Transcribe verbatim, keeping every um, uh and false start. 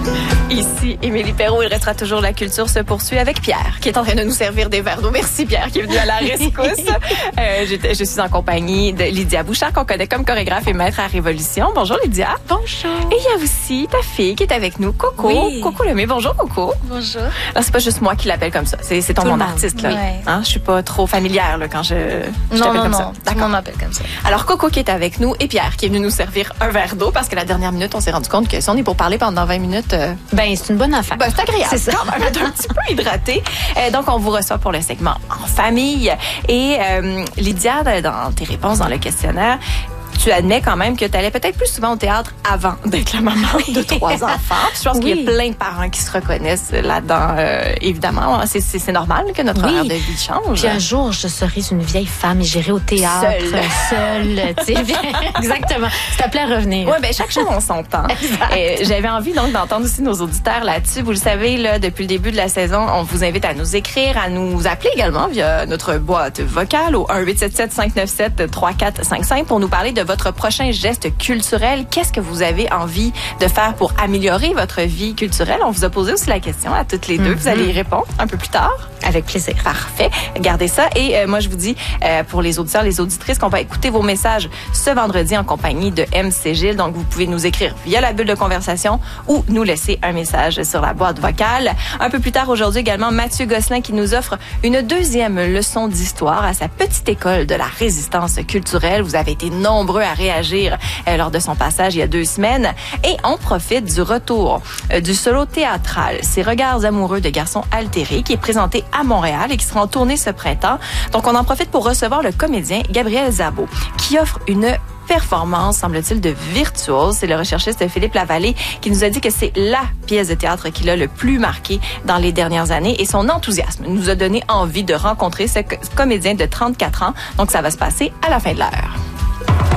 Ici, Émilie Perrault, il restera toujours la culture se poursuit avec Pierre, qui est en train de nous servir des verres d'eau. Merci Pierre, qui est venu à la rescousse. euh, je, je suis en compagnie de Lydia Bouchard, qu'on connaît comme chorégraphe et maître à Révolution. Bonjour Lydia. Bonjour. Et il y a aussi ta fille qui est avec nous, Coco. Oui. Coco Lemay. Bonjour Coco. Bonjour. Alors, c'est pas juste moi qui l'appelle comme ça. C'est, c'est ton Tout nom le monde. d'artiste, là. Ouais. Hein? Je suis pas trop familière, là, quand je, je Non, t'appelle non, comme non. ça. Tout le D'accord. monde m'appelle comme ça. Alors, Coco qui est avec nous et Pierre qui est venu nous servir un verre d'eau parce que la dernière minute, on s'est rendu compte que si on est pour parler pendant vingt minutes, euh, Ben, c'est une bonne affaire. ben, c'est agréable. C'est ça. Quand même, être un petit peu hydraté. Euh, donc, on vous reçoit pour le segment en famille. Et euh, Lydia, dans tes réponses dans le questionnaire, tu admets quand même que tu allais peut-être plus souvent au théâtre avant d'être la maman de trois enfants. Puis je pense Oui. qu'il y a plein de parents qui se reconnaissent là-dedans, euh, évidemment. C'est, c'est, c'est normal que notre Oui. horaire de vie change. Puis un jour, je serai une vieille femme et j'irai au théâtre Seule. seule. Tu sais, exactement. Ça plaît revenir. Oui, ben chaque chose en son temps. Euh, j'avais envie donc d'entendre aussi nos auditeurs là-dessus. Vous le savez, là, depuis le début de la saison, on vous invite à nous écrire, à nous appeler également via notre boîte vocale au un huit sept sept cinq neuf sept trois quatre cinq cinq pour nous parler de votre prochain geste culturel. Qu'est-ce que vous avez envie de faire pour améliorer votre vie culturelle? On vous a posé aussi la question à toutes les deux. Mm-hmm. Vous allez y répondre un peu plus tard. Avec plaisir. Parfait. Gardez ça. Et euh, moi, je vous dis, euh, pour les auditeurs, les auditrices, qu'on va écouter vos messages ce vendredi en compagnie de M C Gilles. Donc, vous pouvez nous écrire via la bulle de conversation ou nous laisser un message sur la boîte vocale. Un peu plus tard aujourd'hui également, Mathieu Gosselin qui nous offre une deuxième leçon d'histoire à sa petite école de la résistance culturelle. Vous avez été nombreux à réagir euh, lors de son passage il y a deux semaines. Et on profite du retour euh, du solo théâtral Ces regards amoureux de garçons altérés qui est présenté à Montréal et qui sera en tournée ce printemps. Donc, on en profite pour recevoir le comédien Gabriel Zabo, qui offre une performance, semble-t-il, de virtuose. C'est le recherchiste Philippe Lavallée qui nous a dit que c'est la pièce de théâtre qui l'a le plus marqué dans les dernières années et son enthousiasme nous a donné envie de rencontrer ce comédien de trente-quatre ans. Donc, ça va se passer à la fin de l'heure.